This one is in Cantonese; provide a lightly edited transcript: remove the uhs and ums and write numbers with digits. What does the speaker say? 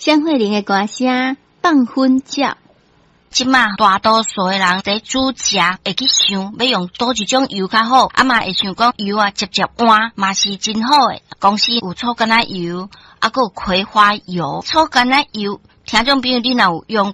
香慧玲的歌声放粉鸟。 即马大多数的人在煮食会去想要用倒一种油较好，嘛会想讲油直接换嘛是真好诶。公司有醋橄榄油，还有葵花油、醋橄榄油。听众朋友，你若有用